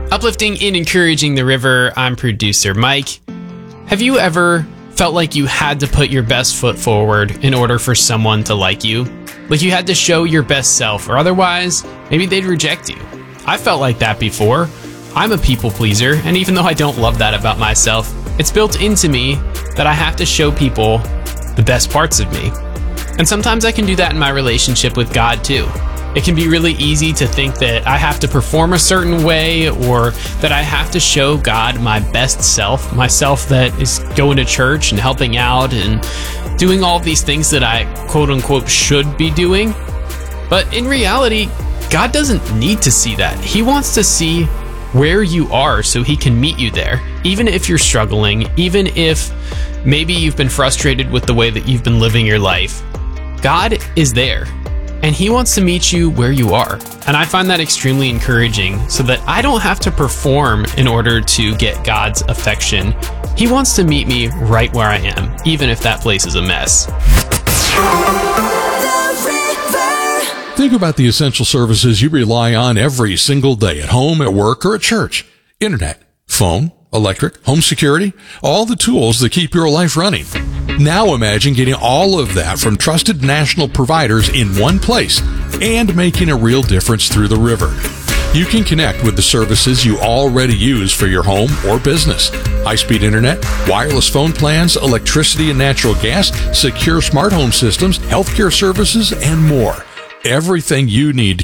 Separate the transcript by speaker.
Speaker 1: Uplifting and encouraging the river, I'm producer Mike. Have you ever felt like you had to put your best foot forward in order for someone to like you? Like you had to show your best self, or otherwise, maybe they'd reject you. I felt like that before. I'm a people pleaser, and even though I don't love that about myself, it's built into me that I have to show people the best parts of me. And sometimes I can do that in my relationship with God too. It can be really easy to think that I have to perform a certain way, or that I have to show God my best self, myself that is going to church and helping out and doing all these things that I quote unquote should be doing. But in reality, God doesn't need to see that. He wants to see where you are so he can meet you there. Even if you're struggling, even if maybe you've been frustrated with the way that you've been living your life, God is there. And he wants to meet you where you are. And I find that extremely encouraging, so that I don't have to perform in order to get God's affection. He wants to meet me right where I am, even if that place is a mess.
Speaker 2: Think about the essential services you rely on every single day at home, at work, or at church. Internet, phone, electric, home security, all the tools that keep your life running. Now imagine getting all of that from trusted national providers in one place and making a real difference through the river. You can connect with the services you already use for your home or business. High-speed internet, wireless phone plans, electricity and natural gas, secure smart home systems, healthcare services, and more. Everything you need to